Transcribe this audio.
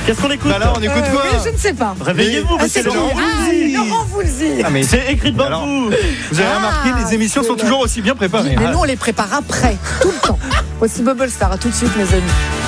Qu'est-ce qu'on écoute? Bah là, on écoute quoi? Oui, je ne sais pas. Réveillez-vous, Ah, c'est c'est Laurent qui? Voulzy. Laurent Voulzy. Ah, mais C'est écrit devant Alors, vous. vous avez remarqué, les émissions sont c'est toujours aussi bien préparées. Mais nous, on les prépare après, tout le temps. Voici Bubble Star. À tout de suite, mes amis.